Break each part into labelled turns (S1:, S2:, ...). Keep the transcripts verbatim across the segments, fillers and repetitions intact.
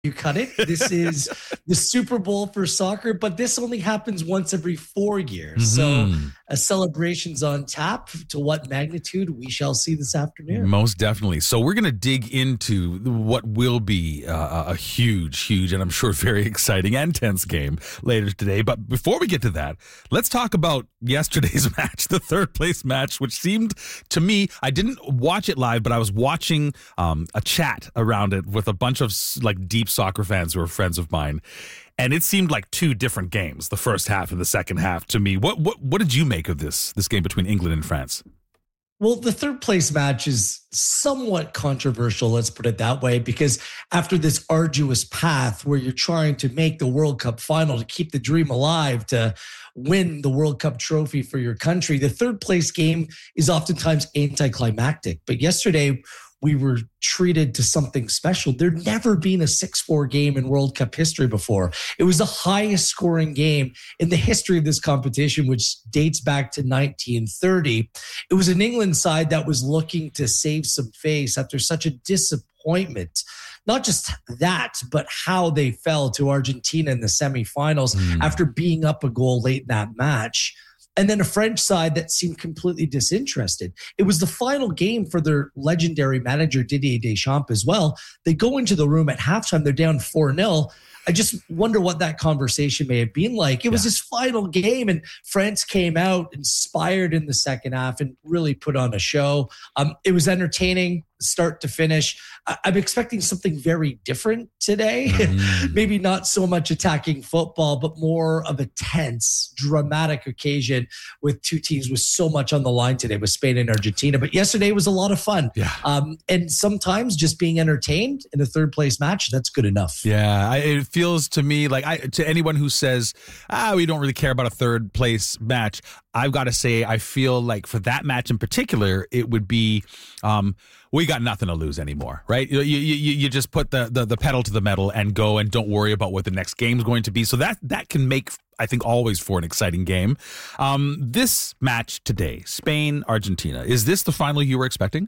S1: you cut it. This is the Super Bowl for soccer, but this only happens once every four years. Mm-hmm. So a celebration's on tap. To what magnitude, we shall see this afternoon.
S2: Most definitely. So we're going to dig into what will be uh, a huge, huge, and I'm sure very exciting and tense game later today. But before we get to that, let's talk about yesterday's match, the third place match, which seemed to me, I didn't watch it live, but I was watching um, a chat around it with a bunch of like deep soccer fans who are friends of mine. And it seemed like two different games, the first half and the second half to me. What what what did you make of this this game between England and France?
S1: Well, the third place match is somewhat controversial, let's put it that way, because after this arduous path where you're trying to make the World Cup final to keep the dream alive, to win the World Cup trophy for your country, the third place game is oftentimes anticlimactic. But yesterday, we were treated to something special. There'd never been a six four game in World Cup history before. It was the highest scoring game in the history of this competition, which dates back to nineteen thirty. It was an England side that was looking to save some face after such a disappointment. Not just that, but how they fell to Argentina in the semifinals mm. after being up a goal late in that match. And then a French side that seemed completely disinterested. It was the final game for their legendary manager, Didier Deschamps, as well. They go into the room at halftime. They're down four nil. I just wonder what that conversation may have been like. It was yeah. his final game, and France came out inspired in the second half and really put on a show. Um, it was entertaining, start to finish. I- I'm expecting something very different today. Mm. Maybe not so much attacking football, but more of a tense, dramatic occasion with two teams with so much on the line today with Spain and Argentina. But yesterday was a lot of fun.
S2: Yeah.
S1: Um, and sometimes just being entertained in a third place match, that's good enough.
S2: Yeah, I, it feels to me like I, to anyone who says, ah, we don't really care about a third place match, I've got to say, I feel like for that match in particular, it would be, um, we got nothing to lose anymore, right? You, you, you, you just put the, the, the pedal to the metal and go and don't worry about what the next game's going to be. So that, that can make, I think, always for an exciting game. Um, this match today, Spain, Argentina, is this the final you were expecting?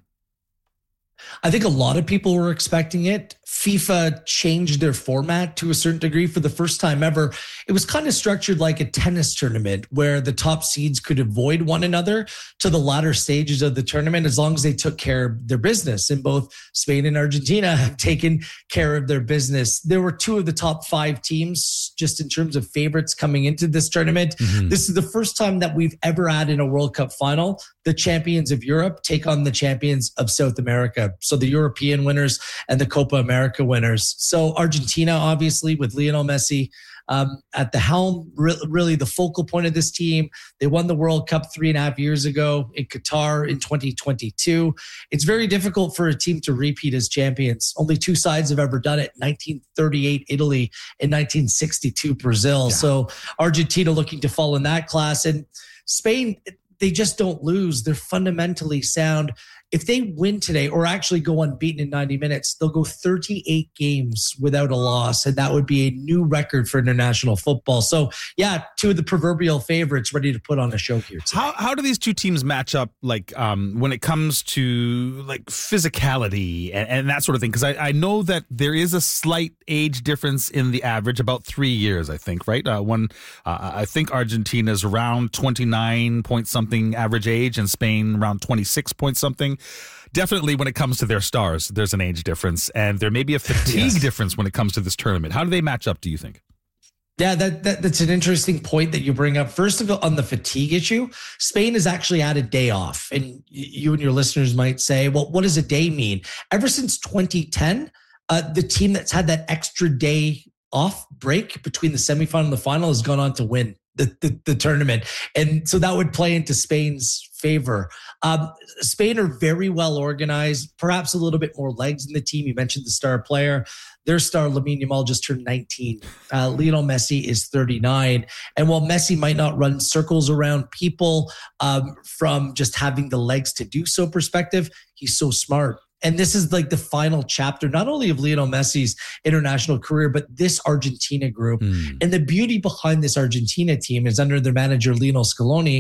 S1: I think a lot of people were expecting it. FIFA changed their format to a certain degree for the first time ever. It was kind of structured like a tennis tournament where the top seeds could avoid one another to the latter stages of the tournament as long as they took care of their business. And both Spain and Argentina have taken care of their business. There were two of the top five teams just in terms of favorites coming into this tournament. Mm-hmm. This is the first time that we've ever had in a World Cup final, the champions of Europe take on the champions of South America. So the European winners and the Copa America winners. So Argentina, obviously, with Lionel Messi um, at the helm, re- really the focal point of this team. They won the World Cup three and a half years ago in Qatar in twenty twenty-two. It's very difficult for a team to repeat as champions. Only two sides have ever done it, nineteen thirty-eight Italy and nineteen sixty-two Brazil. Yeah. So Argentina looking to fall in that class. And Spain, they just don't lose. They're fundamentally sound. If they win today or actually go unbeaten in ninety minutes, they'll go thirty-eight games without a loss. And that would be a new record for international football. So, yeah, two of the proverbial favorites ready to put on a show here today.
S2: How how do these two teams match up, like, um, when it comes to, like, physicality and, and that sort of thing? Because I, I know that there is a slight age difference in the average, about three years, I think, right? Uh, one, uh, I think Argentina's around twenty-nine point something average age and Spain around twenty-six point something. Definitely when it comes to their stars, there's an age difference, and there may be a fatigue yes. difference when it comes to this tournament. How do they match up, do you think?
S1: Yeah, that, that that's an interesting point that you bring up. First of all, on the fatigue issue, Spain has actually had a day off. And you and your listeners might say, well, what does a day mean? Ever since twenty ten, uh, the team that's had that extra day off break between the semifinal and the final has gone on to win the, the, the tournament. And so that would play into Spain's favor. Um, Spain are very well organized, perhaps a little bit more legs in the team. You mentioned the star player. Their star, Lamine Yamal, just turned nineteen. Uh, Lionel Messi is thirty-nine. And while Messi might not run circles around people um, from just having the legs to do so perspective, he's so smart. And this is like the final chapter, not only of Lionel Messi's international career, but this Argentina group. Mm. And the beauty behind this Argentina team is under their manager, Lionel Scaloni,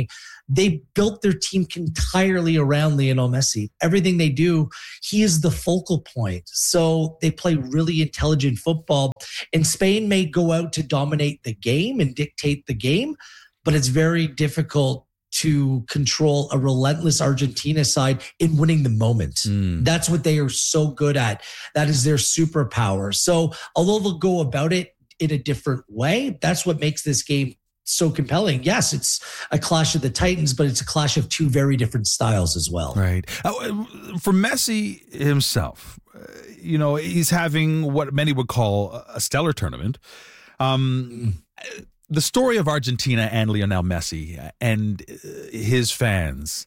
S1: they built their team entirely around Lionel Messi. Everything they do, he is the focal point. So they play really intelligent football. And Spain may go out to dominate the game and dictate the game, but it's very difficult to control a relentless Argentina side in winning the moment. Mm. That's what they are so good at. That is their superpower. So although they'll go about it in a different way, that's what makes this game so compelling. Yes, it's a clash of the Titans, but it's a clash of two very different styles as well.
S2: Right. Uh, for Messi himself, uh, you know, he's having what many would call a stellar tournament. Um, mm. The story of Argentina and Lionel Messi and his fans,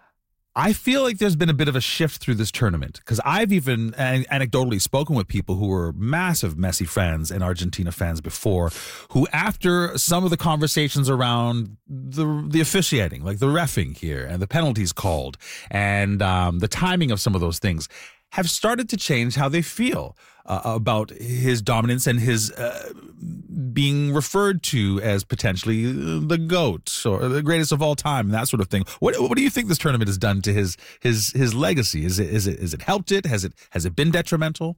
S2: I feel like there's been a bit of a shift through this tournament, because I've even anecdotally spoken with people who were massive Messi fans and Argentina fans before, who after some of the conversations around the the officiating, like the reffing here and the penalties called and um, the timing of some of those things, have started to change how they feel uh, about his dominance and his uh, being referred to as potentially the GOAT or the greatest of all time, and that sort of thing. What what do you think this tournament has done to his his his legacy? Is it is it is it helped it? Has it has it been detrimental?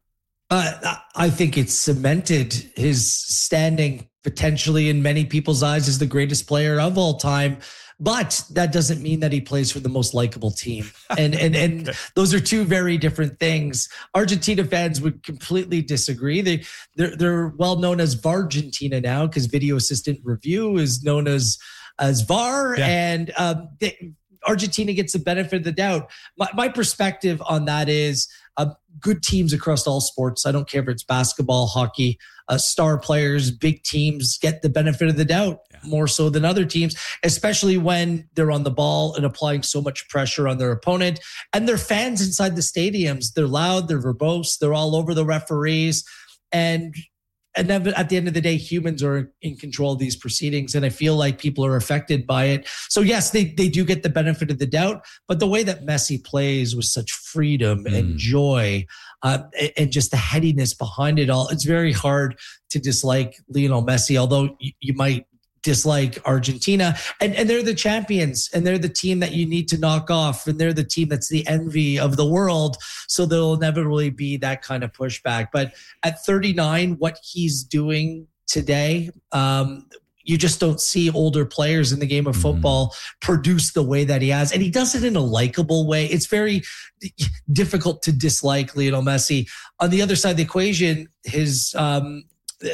S1: Uh, I think it's cemented his standing potentially in many people's eyes as the greatest player of all time. But that doesn't mean that he plays for the most likable team. And and and okay. Those are two very different things. Argentina fans would completely disagree. They they're, they're well known as VARgentina now, because video assistant review is known as as V A R. Yeah. And um, they, Argentina gets the benefit of the doubt. My, my perspective on that is uh, good teams across all sports. I don't care if it's basketball, hockey, uh, star players, big teams get the benefit of the doubt yeah. more so than other teams, especially when they're on the ball and applying so much pressure on their opponent. And their fans inside the stadiums, they're loud, they're verbose, they're all over the referees. And And then at the end of the day, humans are in control of these proceedings. And I feel like people are affected by it. So yes, they, they do get the benefit of the doubt, but the way that Messi plays with such freedom mm. and joy uh, and just the headiness behind it all, it's very hard to dislike Lionel Messi, although you, you might dislike Argentina, and, and they're the champions, and they're the team that you need to knock off, and they're the team that's the envy of the world. So there'll never really be that kind of pushback. But at thirty-nine, what he's doing today, um, you just don't see older players in the game of football mm. produce the way that he has. And he does it in a likable way. It's very difficult to dislike Lionel Messi. On the other side of the equation, his um,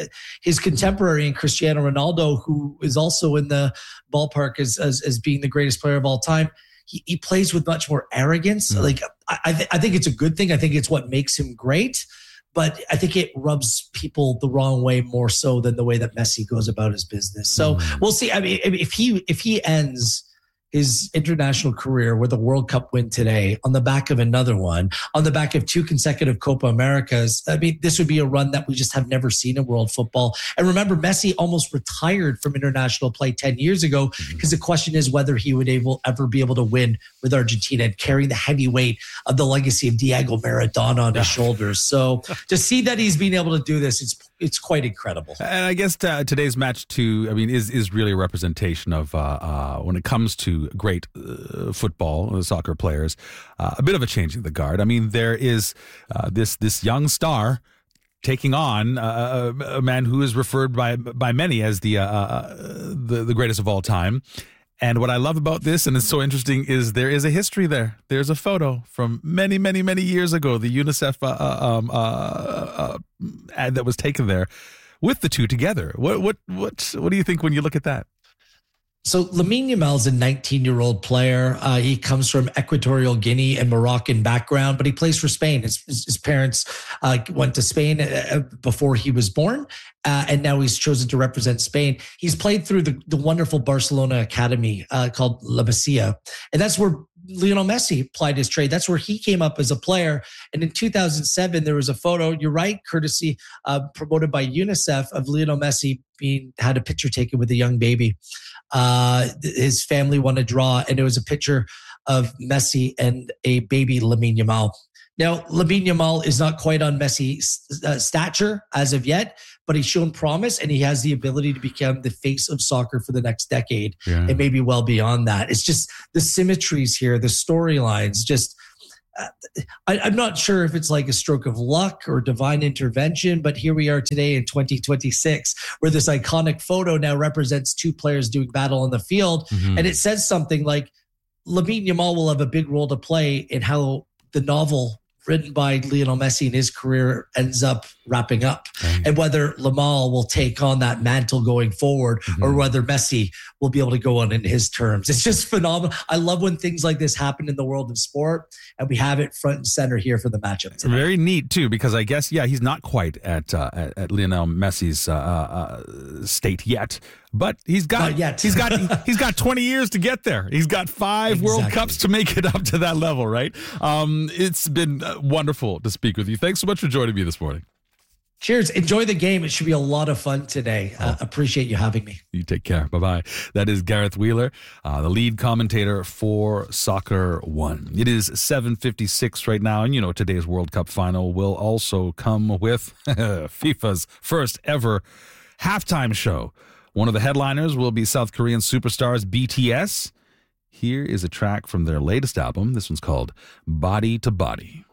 S1: his contemporary in Cristiano Ronaldo, who is also in the ballpark as as, as being the greatest player of all time, he, he plays with much more arrogance. Mm. Like I, th- I think it's a good thing. I think it's what makes him great. But I think it rubs people the wrong way more so than the way that Messi goes about his business. So mm. we'll see. I mean, if he if he ends his international career with a World Cup win today on the back of another one, on the back of two consecutive Copa Americas, I mean, this would be a run that we just have never seen in world football. And remember, Messi almost retired from international play ten years ago, because mm-hmm. the question is whether he would able ever be able to win with Argentina and carry the heavy weight of the legacy of Diego Maradona on his shoulders. So to see that he's been able to do this, it's it's quite incredible.
S2: And I guess uh, today's match too, I mean, is is really a representation of uh, uh, when it comes to great uh, football, uh, soccer players, uh, a bit of a changing the guard. I mean, there is uh, this this young star taking on uh, a man who is referred by by many as the, uh, the the greatest of all time. And what I love about this, and it's so interesting, is there is a history there. There's a photo from many, many, many years ago, the UNICEF uh, um, uh, uh, ad that was taken there with the two together. What what what what do you think when you look at that?
S1: So Lamine Yamal is a nineteen-year-old player. Uh, he comes from Equatorial Guinea and Moroccan background, but he plays for Spain. His, his parents uh, went to Spain uh, before he was born, uh, and now he's chosen to represent Spain. He's played through the, the wonderful Barcelona academy uh, called La Masia, and that's where Lionel Messi applied his trade. That's where he came up as a player. And in two thousand seven, there was a photo, you're right, courtesy uh, promoted by UNICEF, of Lionel Messi being had a picture taken with a young baby. Uh, his family won a draw, and it was a picture of Messi and a baby Lamine Yamal. Now, Lamine Yamal is not quite on Messi's uh, stature as of yet, but he's shown promise and he has the ability to become the face of soccer for the next decade yeah. and maybe well beyond that. It's just the symmetries here, the storylines, just uh, I, I'm not sure if it's like a stroke of luck or divine intervention, but here we are today in twenty twenty-six, where this iconic photo now represents two players doing battle on the field. Mm-hmm. And it says something like Lamine Yamal will have a big role to play in how the novel written by Lionel Messi in his career ends up wrapping up, right. and whether Yamal will take on that mantle going forward, mm-hmm. or whether Messi will be able to go on in his terms. It's just phenomenal. I love when things like this happen in the world of sport, and we have it front and center here for the matchup today.
S2: Very neat too, because I guess yeah, he's not quite at uh, at, at Lionel Messi's uh, uh, state yet. But he's got he's got he's got twenty years to get there. He's got five exactly. World Cups to make it up to that level, right? Um, it's been wonderful to speak with you. Thanks so much for joining me this morning.
S1: Cheers. Enjoy the game. It should be a lot of fun today. Uh, appreciate you having me.
S2: You take care. Bye-bye. That is Gareth Wheeler, uh, the lead commentator for Soccer One. It is seven fifty-six right now, and you know today's World Cup final will also come with FIFA's first ever halftime show. One of the headliners will be South Korean superstars B T S. Here is a track from their latest album. This one's called Body to Body.